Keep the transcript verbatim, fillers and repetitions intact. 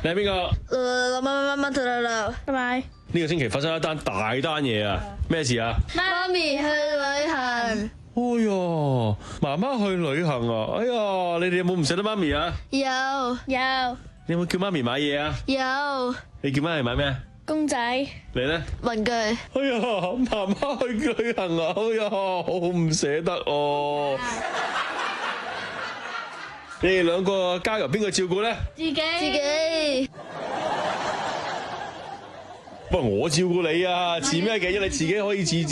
你係邊個？ 乜乜乜乜乜啦，拜拜。 呢個星期發生一單大單嘢啊！咩事啊？ 媽咪去旅行。 哎呀，媽媽去旅行啊！哎呀，你哋有冇唔捨得媽咪啊？ 有有。 你有冇叫媽咪買嘢啊？ 有。 你叫媽咪買咩啊？ 公仔。 你咧？ 文具。 哎呀，媽媽去旅行啊！哎呀，好唔捨得哦。你哋兩個交由邊個照顧咧？ 自己。自己。 不過我照顧你啊，自咩嘅啫？你自己可以自。